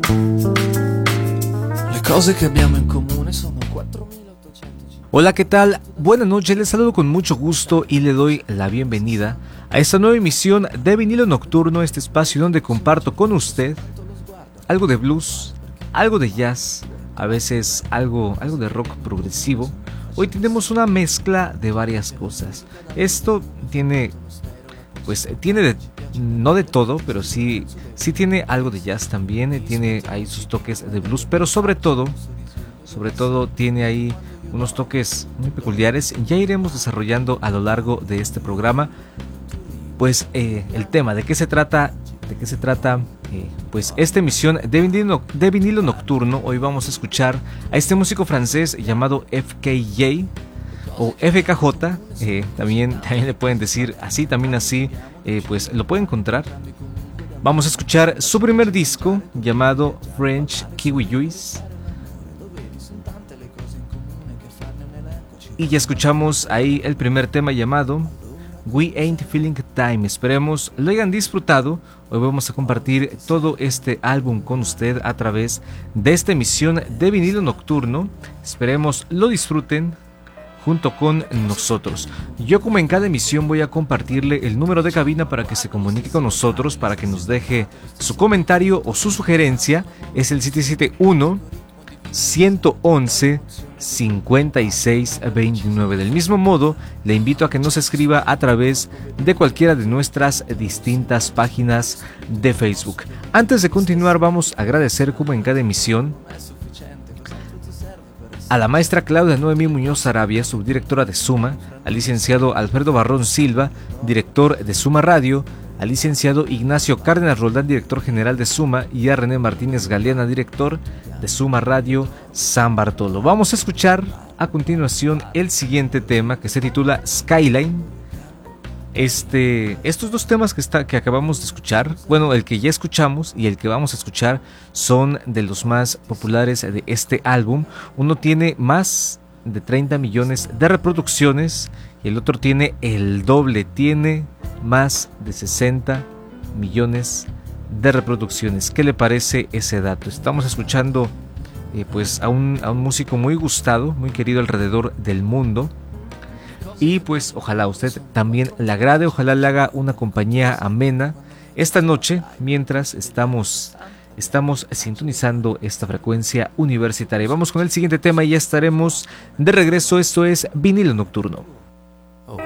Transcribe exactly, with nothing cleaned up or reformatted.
Le cose che abbiamo in comune sono quattromilaottocento. Hola, ¿qué tal? Buenas noches, les saludo con mucho gusto y le doy la bienvenida a esta nueva emisión de Vinilo Nocturno, este espacio donde comparto con usted algo de blues, algo de jazz, a veces algo, algo de rock progresivo. Hoy tenemos una mezcla de varias cosas. Esto tiene, pues, tiene de, no de todo, pero sí, sí tiene algo de jazz también, tiene ahí sus toques de blues, pero sobre todo, sobre todo tiene ahí unos toques muy peculiares. Ya iremos desarrollando a lo largo de este programa, pues, eh, el tema, de qué se trata, de qué se trata, eh, pues, esta emisión de vinilo, de vinilo nocturno. Hoy vamos a escuchar a este músico francés llamado F K J o F K J, eh, también, también le pueden decir así, también así, eh, pues lo pueden encontrar. Vamos a escuchar su primer disco llamado French Kiwi Juice. Y ya escuchamos ahí el primer tema llamado We Ain't Feeling Time. Esperemos lo hayan disfrutado. Hoy vamos a compartir todo este álbum con usted a través de esta emisión de Vinilo Nocturno. Esperemos lo disfruten junto con nosotros. Yo, como en cada emisión, voy a compartirle el número de cabina para que se comunique con nosotros, para que nos deje su comentario o su sugerencia. Es el siete siete uno, uno uno, cincuenta y seis veintinueve. Del mismo modo, le invito a que nos escriba a través de cualquiera de nuestras distintas páginas de Facebook. Antes de continuar, vamos a agradecer, como en cada emisión, a la maestra Claudia Noemí Muñoz Sarabia, subdirectora de Suma, al licenciado Alfredo Barrón Silva, director de Suma Radio, al licenciado Ignacio Cárdenas Roldán, director general de Suma, y a René Martínez Galeana, director de Suma Radio San Bartolo. Vamos a escuchar a continuación el siguiente tema, que se titula Skyline. Este, estos dos temas que, está, que acabamos de escuchar, bueno, el que ya escuchamos y el que vamos a escuchar, son de los más populares de este álbum. Uno tiene más de treinta millones de reproducciones y el otro tiene el doble, tiene más de sesenta millones de reproducciones. ¿Qué le parece ese dato? Estamos escuchando eh, pues a un, a un músico muy gustado, muy querido alrededor del mundo. Y pues ojalá a usted también le agrade, ojalá le haga una compañía amena esta noche mientras estamos, estamos sintonizando esta frecuencia universitaria. Vamos con el siguiente tema y ya estaremos de regreso. Esto es Vinilo Nocturno.